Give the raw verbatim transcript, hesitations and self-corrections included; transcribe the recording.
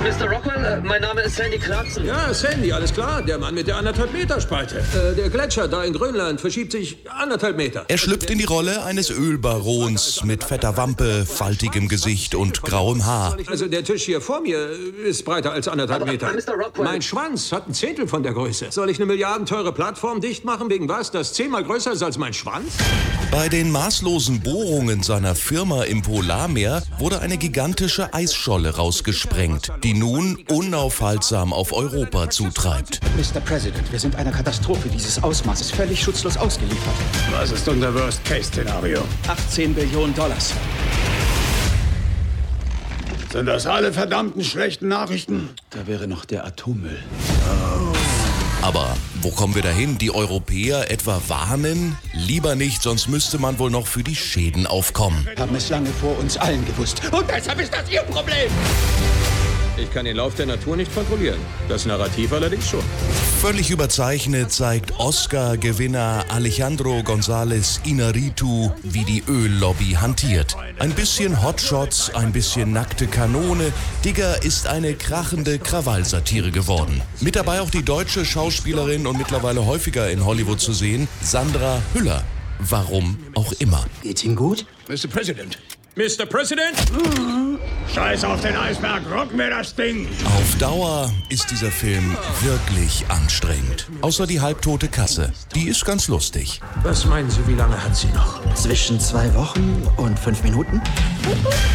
Mister Rockwell, äh, mein Name ist Sandy Clarkson. Ja, Sandy, alles klar. Der Mann mit der anderthalb Meter Spalte. Äh, der Gletscher da in Grönland verschiebt sich anderthalb Meter. Er schlüpft in die Rolle eines Ölbarons mit fetter Wampe, faltigem Gesicht und grauem Haar. Also der Tisch hier vor mir ist breiter als anderthalb Aber, Meter. Mister Rockwell. Mein Schwanz hat ein Zehntel von der Größe. Soll ich eine milliardenteure Plattform dicht machen wegen was, das zehnmal größer ist als mein Schwanz? Bei den maßlosen Bohrungen seiner Firma im Polarmeer wurde eine gigantische Eisscholle rausgesprengt, die nun unaufhaltsam auf Europa zutreibt. Mister President, wir sind einer Katastrophe dieses Ausmaßes völlig schutzlos ausgeliefert. Was ist unser Worst-Case-Szenario? achtzehn Billionen Dollars. Sind das alle verdammten schlechten Nachrichten? Da wäre noch der Atommüll. Aber wo kommen wir dahin? Die Europäer etwa warnen? Lieber nicht, sonst müsste man wohl noch für die Schäden aufkommen. Haben es lange vor uns allen gewusst. Und deshalb ist das Ihr Problem. Ich kann den Lauf der Natur nicht kontrollieren. Das Narrativ allerdings schon. Völlig überzeichnet zeigt Oscar-Gewinner Alejandro González Iñárritu, wie die Öllobby hantiert. Ein bisschen Hotshots, ein bisschen nackte Kanone. Digger ist eine krachende Krawallsatire geworden. Mit dabei auch die deutsche Schauspielerin und mittlerweile häufiger in Hollywood zu sehen, Sandra Hüller. Warum auch immer. Geht's Ihnen gut? Mister President. Mister President? Scheiß auf den Eisberg, rocken wir das Ding! Auf Dauer ist dieser Film wirklich anstrengend. Außer die halbtote Kasse. Die ist ganz lustig. Was meinen Sie, wie lange hat sie noch? Zwischen zwei Wochen und fünf Minuten?